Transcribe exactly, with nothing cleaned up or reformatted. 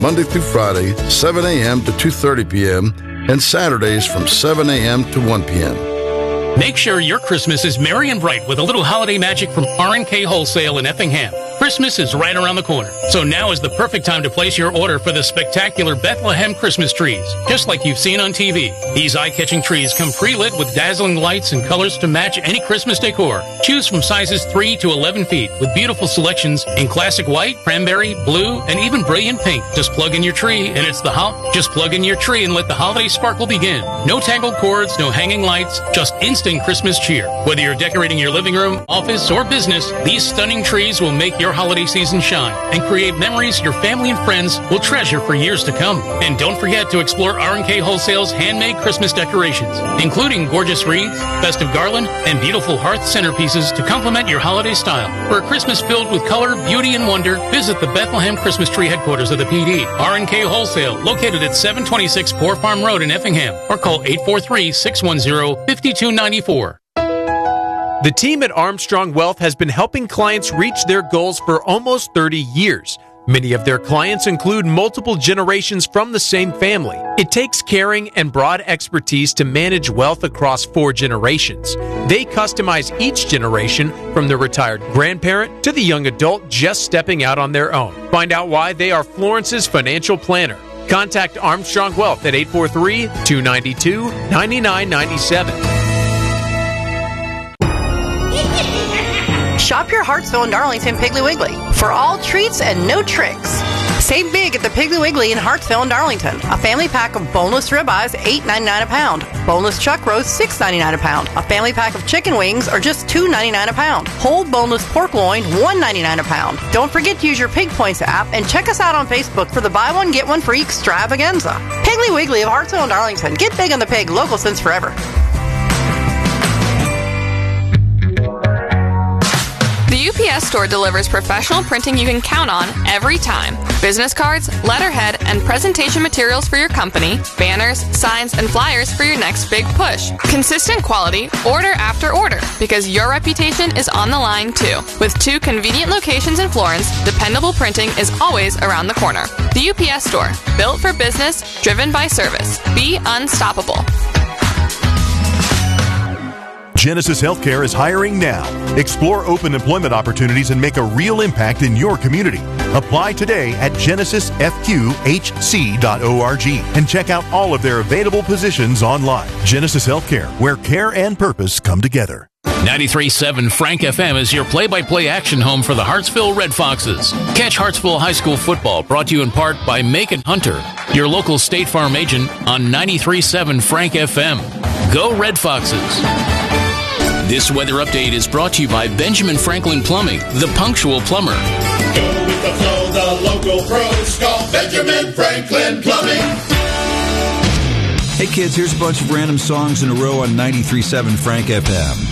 Monday through Friday, seven a.m. to two thirty p.m., and Saturdays from seven a.m. to one p.m. Make sure your Christmas is merry and bright with a little holiday magic from R and K Wholesale in Effingham. Christmas is right around the corner, so now is the perfect time to place your order for the spectacular Bethlehem Christmas trees, just like you've seen on T V. These eye-catching trees come pre-lit with dazzling lights and colors to match any Christmas decor. Choose from sizes three to eleven feet with beautiful selections in classic white, cranberry, blue, and even brilliant pink. Just plug in your tree and it's the hol- Just plug in your tree and let the holiday sparkle begin. No tangled cords, no hanging lights, just instant Christmas cheer. Whether you're decorating your living room, office, or business, these stunning trees will make your holiday season shine and create memories your family and friends will treasure for years to come. And don't forget to explore R and K Wholesale's handmade Christmas decorations, including gorgeous wreaths, festive garland, and beautiful hearth centerpieces to complement your holiday style. For a Christmas filled with color, beauty, and wonder, visit the Bethlehem Christmas Tree headquarters of the P D. R and K Wholesale, located at seven twenty-six Poor Farm Road in Effingham, or call eight four three, six one zero, five two nine four. The team at Armstrong Wealth has been helping clients reach their goals for almost thirty years. Many of their clients include multiple generations from the same family. It takes caring and broad expertise to manage wealth across four generations. They customize each generation, from the retired grandparent to the young adult just stepping out on their own. Find out why they are Florence's financial planner. Contact Armstrong Wealth at eight four three, two nine two, nine nine nine seven. Shop your Hartsville and Darlington Piggly Wiggly for all treats and no tricks. Save big at the Piggly Wiggly in Hartsville and Darlington. A family pack of boneless ribeyes, eight ninety-nine a pound. Boneless chuck roast, six ninety-nine a pound. A family pack of chicken wings are just two ninety-nine a pound. Whole boneless pork loin, one ninety-nine a pound. Don't forget to use your Pig Points app and check us out on Facebook for the buy one get one free extravaganza. Piggly Wiggly of Hartsville and Darlington. Get big on the pig. Local since forever. The U P S Store delivers professional printing you can count on every time. Business cards, letterhead, and presentation materials for your company, banners, signs, and flyers for your next big push. Consistent quality, order after order, because your reputation is on the line too. With two convenient locations in Florence, dependable printing is always around the corner. The U P S Store, built for business, driven by service. Be unstoppable. Genesis Healthcare is hiring now. Explore open employment opportunities and make a real impact in your community. Apply today at genesis f q h c dot org and check out all of their available positions online. Genesis Healthcare, where care and purpose come together. ninety-three point seven Frank F M is your play-by-play action home for the Hartsville Red Foxes. Catch Hartsville High School football, brought to you in part by Macon Hunter, your local State Farm agent on ninety-three point seven Frank F M. Go Red Foxes! This weather update is brought to you by Benjamin Franklin Plumbing, the punctual plumber. Go with the flow, the local pros. Call Benjamin Franklin Plumbing. Hey kids, here's a bunch of random songs in a row on ninety-three point seven Frank F M.